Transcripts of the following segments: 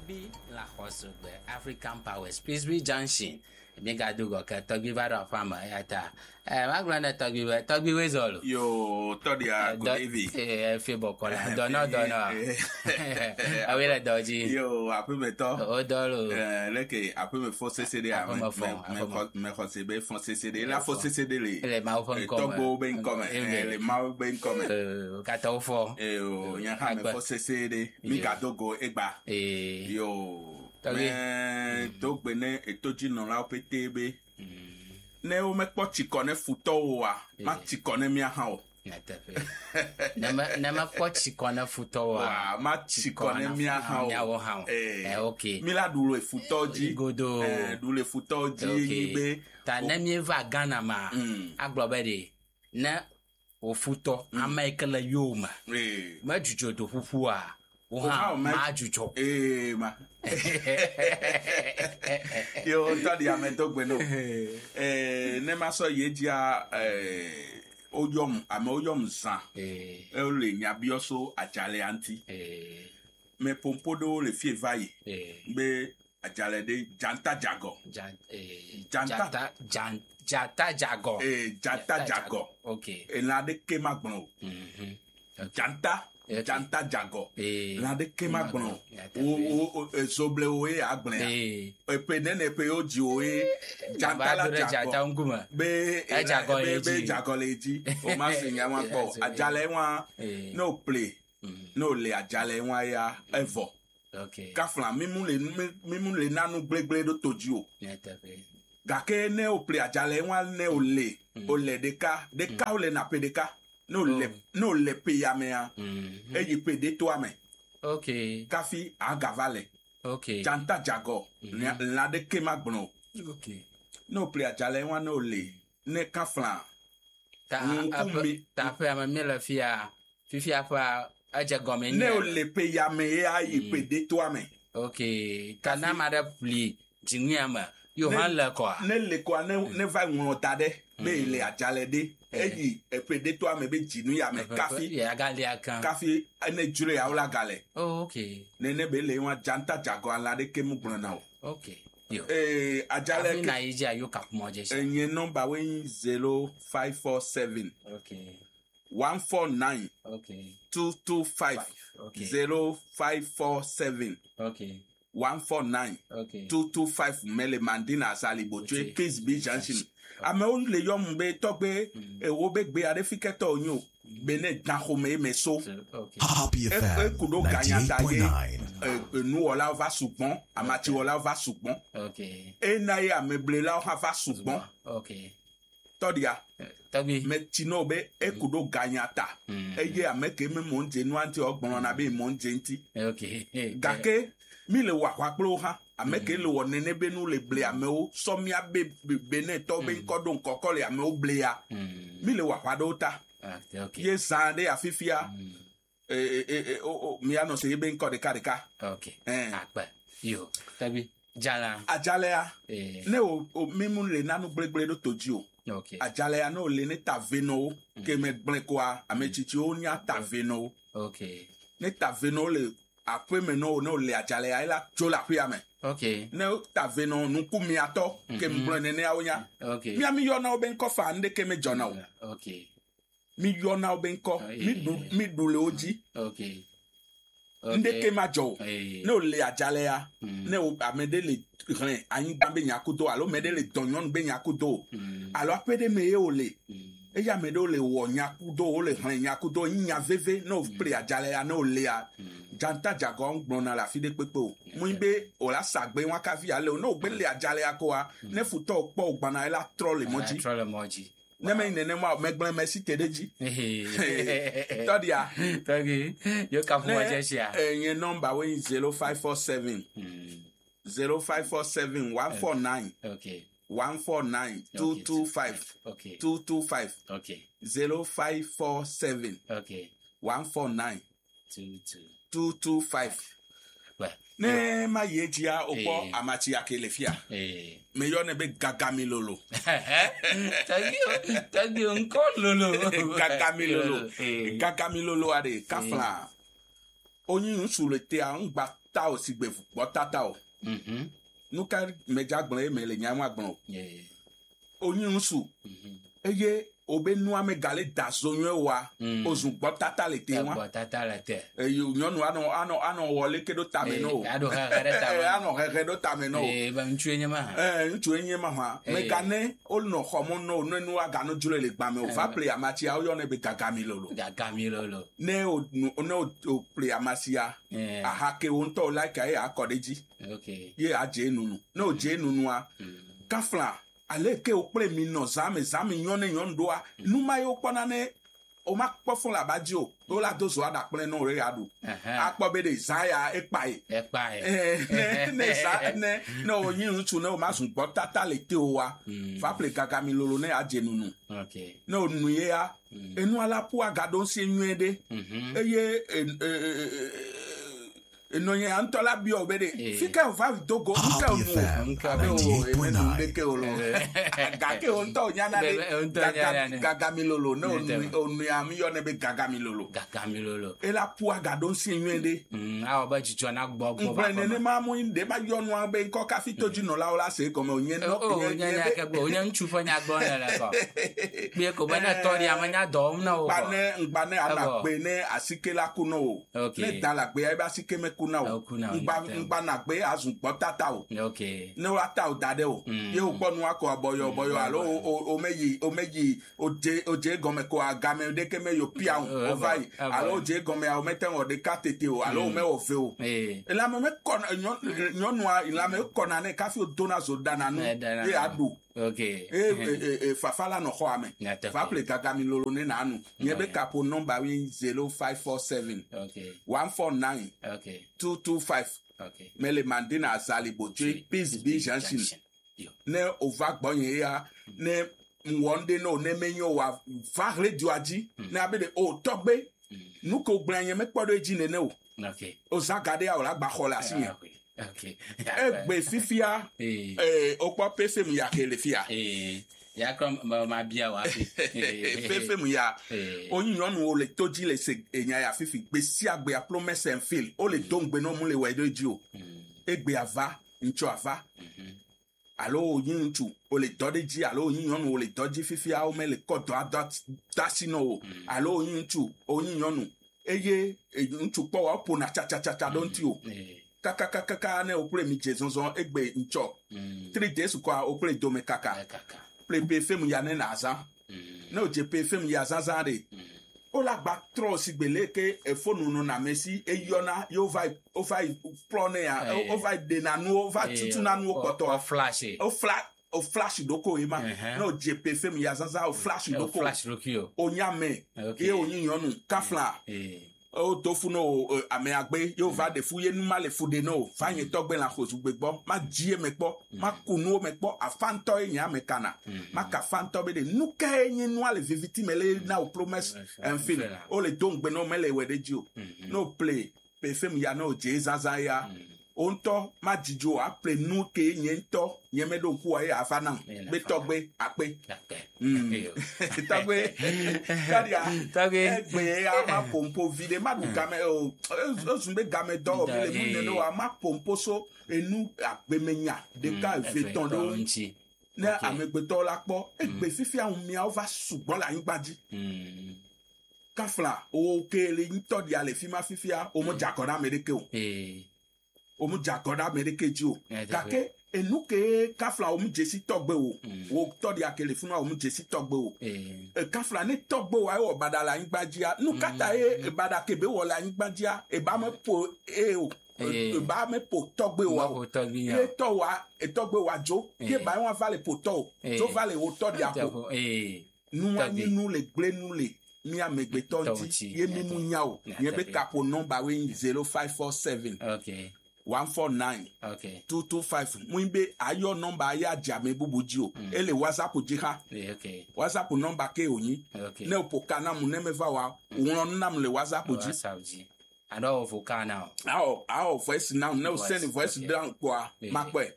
Togbi la Hosugbe, African Powers, Peaceby Junction. Migadugo, Togbi Vada Farmer, Yata. My granddad Togbi Wizolo. Yo, Todia, good evening. Fibo Cola, Dono. I will a dodgy. Yo, I put me talk. Oh, Dolo. Leke, I put me for CCD. Me consider for CCD. La for CCD. Le mouth on Togo ben come. Le mouth ben come. Kato for. Yo, Yaha me for CCD. Migadogo Eba. Yo. Dog bene etoji no la PTB. Ne o me po chikone futo wa. Ma chikone mi ha o. Nema po chikone futo wa. Ma chikone mi ha o. Okay. Mi la dulo e futoji. Godo. Dulo e futoji be. Ta ne mi va Ghana ma. Aglobede. Na o futo amaikala yoma. Ma jujo do fufua. Ma jujo. Ma. Yo, tadi amento gweno. Ne maso yejia oyom zan. Le nyabioso ajale anti. Me pompodo le fie vai. Be ajale de janta jago. Janta jago. Janta jago. Okay. La de kemagbon. Janta jago. La de kemagbon. Soble oe agblea. Pe nene pe oji oe janta la jago. Be jago leji. O ma singa wa po. Ajale wa no play. No le ajale wa ya evo. Okay. Kafla mimu le nanu glegble do toji o. Gake ne o play ajale wa ne o le. O le deka o le na pe deka. No le pe ya me ya. Eyi pe de to ame. Okay. Kafi agavale. Okay. Janta jago. La de kemagbno. Okay. No play ajale wa no le. Ne kafla. Ta pe amami la fifia pa aja gomen. Ne o le pe ya me ya yi pe de to ame. Okay. Kana mada pli jinwiama. Yo han la kwa. Ne le kwa ne va ngonota de. Be le ajale de. Eyi pe de to ame be jinu ya me kafi. Ya gale akan. Kafi ene jure ya ola gale. Oh, okay. Ne be le wa janta jago ala de kemu gbona o. Okay. Yo. Ajale ke na ija yo kap moje. Enye number we 0547. Okay. 149. Okay. 225. Okay. 0547. Okay. 149. Okay. 225 mele mandina asali bochwe Peaceby Junction. Ame o le yom be togbe wo be gbe ade fiketo onyo bene dahome me so. Happy FM 98.9. Nu ola va supon amati ola va supon. Okay. Na ya meble la va supon. Okay. Todia. Togbi. Me tino be ekudo ganyata. Eye ameke me monje nu anti ogbon na be monje nti. Okay. Gake mi le wa kwakplo ha ameke le wo nene be nu le ble ameo so mi abe bene to be nkodo nkoko le ameo ble ya mi le wa kwado ta okay. Ye sande afifia mi ano se be nkode kadeka. Okay. Akpa yo tabi jala ajale ya ne o mimu le nanu gbegbele do toji o. Okay. Ajale ya no le ne taveno ke me gble kwa amechichi o nya taveno. Okay. Ne taveno le après maintenant no le ajale ya la jola piame. Okay. Ne taveno nuku mi ato ke mbrene ne awonya. Okay. Mi yona oben ko fa nde ke me jona o. Okay. Mi yona oben ko mi dule oji. Okay. Nde ke ma jo. Ne o le ajale ya. Ne o amede le ren ayin gbe nyakudo alo mede le donyon be nyakudo. Alo apede me o le. Eya me do le wo nyakudo o le ren nyakudo nya veve no pre ajale ya no le ya. Janta jagon gbona la fi de pepe o. Muibe o la sagbe won ka fi ale o no gbe le ajale akoa ne futo po ogbana la troll emoji. Troll emoji. Ne me nene ma megble merci tedeji. Todia. Togbi. Yo kap moje sia. Enye number we 0547. 0547 149. Okay. 149 225. Okay. 225. Okay. 0547. Okay. 149 225. Well. Ne ma yejia opo amachi akelefia. Me yo ne be gagami lolo. Tagi unko lolo. Gagami lolo. Gagami lolo ade kafla. Onyi nsulete a ngba ta o si gbe bo tata o nuka meja gbon e mele nya wa gbon oyin nsu eye obe nu ame gale dazonwe wa ozun bo tata le te wa nyonu ano wole kedo tame no ano do tame no ba ntwenye ma ha me gane ol no homo no nu aga no jule le gba me o fa play amachi a yo ne be gagami lolo ne o play amasia aha ke won to like e akodeji ye aje nunu no je nunu a kafla ale ke o pre mi no zame yon doa numa yo pona ne o ma po fun la baji o la dozo ada pre no re adu apo be de zaya epai ne no yin tu no ma sun po tata le te o wa fa pre kaka mi lolo ne aje nunu no nu ye ya enu ala pu agado se nwede eye no ye antola bi obede fika o va dogo nka o ndeke o lo gake o nto nyana de gagami lolo no onu ya mi yo ne be gagami lolo e la pu agado nsi nwede a o ba chicho na gbogbo ba ne ma mu inde ma yo nu abe ko ka fi toju no la o la se ko me onye no onye ke gbo onye nchu fo nya gbo na la ko bi ko ba na tori amanya do na o ngba ne ana pe ne asike la ku no ne dala pe e ba asike me ku na o ngba na pe azun po tata o ne wa ta o dade o ye o ponu ako boyo alo o meji o je gome ko agame de ke me yo pia o vai alo je gome o meten o de katete o alo me o fe o e la me kon nyonu a la me kon na ka fi o dona so dana no e adu fafala no ho ame fa play gagami lolo ne na anu ye be kapo number 0547 149 225 mele mandina asali boje peace be junction ne ova gbonye ya ne mwonde no ne menyo wa fa radio aji ne abede o togbe nuko gbanye me podo eji ne o o zakade a o la gba khola si egbe fifia okpo pefem ya kele fia ya kom ma bia wa pefem ya oyin yonu o le toji le se enya ya fifi gbe si agbe a promise and fail o le dongbe no mu le wedo ji o egbe ava ncho ava alo oyin nchu o le dodeji alo oyin yonu o le doji fifia o me le kodo adot dasino alo oyin nchu oyin yonu eye nchu po wa po na cha don't you kaka ne opre mi jezonzon egbe ncho 3 days kwa opre dome kaka play film ya ne naza no je pe film ya zazare o la gba tro sigbele ke e phone no na mesi e yona yo vai o vai prone ya o vai de na no o vai tutu na no poto o flash doko ima no je pe film ya zaza o flash doko o nyame e o yin yonu kafla o to fu no ame agbe yo va de fu ye nu ma le fu de no fa yin to gbe la ko su gbe gbo ma jie me po ma kunu me po afanto yin ame kana ma ka fanto be de nu ka yin nu ale viviti mele na o promise and feel o le don gbe no mele we de ji o no play pe fem ya no je zaza ya onto ma jijo a play nu ke yin to yen me do ku aye afana be to gbe ape tagbe kadia egbe a ma pompo vide ma du game o sun be game do le mu ne no a ma pompo so enu agbemenya de ka veton do ne amegbe to la po egbe fifi ahun mi a over sugbon la yin gbaji kafla o kele nto di ale fi ma fifi a o mo jakoda medeke o mo jakoda medeke ji o kake enuke kafla o mu jesi togbe o to di akele fun o mu jesi togbe o kafla ne togbe wa o badala yin gbajia nu kata e badake be wo la yin gbajia e ba mo po o ba me po togbe wa e to wa e togbe wa jo ke ba won vale po to vale o to di apo nu wa nu le gble nu le mi amegbe tonti ye mi mu nya o ye be kapo number 0547 149 225 muimbe ayo number aya jame bubuji o ele whatsapp jiha whatsapp number ke oyin ne opokana mu ne meva wa won nam le whatsapp ji and all for now our voice now no send voice down kwa makwe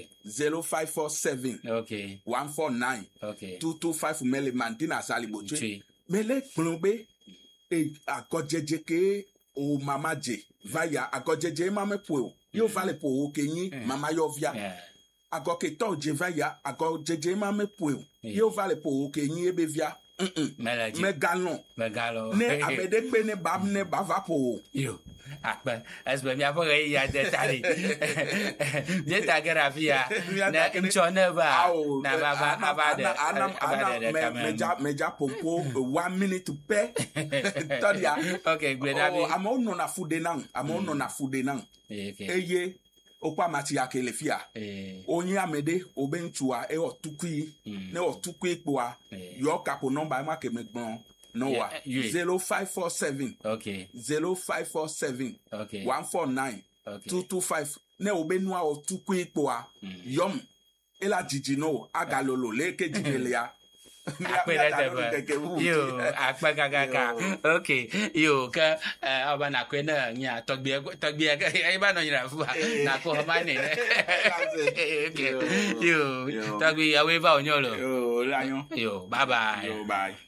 0547 149 225 mele mandina saliboche mele plombe e akojeje ke o mama je vaya agojeje mama po yo vale po o kenyi mama yo via ago ke to je vaya agojeje mama po yo vale po o kenyi ebe via me galon ne abede pe ne bab ne bava po yo akba asbe mi afo re ya de tari je ta grafia na inchone ba na ba de meja pompo 1 minute pe todia okay great abi amo no na fude nan eye okwa mati akele fia onye amede obentua e otukui ne otukui poa yo kapo number ma ke megbon no wa 0547 okay 0547 okay 149 225 ne obenua otukui poa yom ela jiji no agalolo leke jigelia yo akpakaka okay yo ka abana kwena nya togbie ai ba no nyira fu na ko ma ni okay yo togbie awe ba onyolo yo lanyo yo bye bye yo bye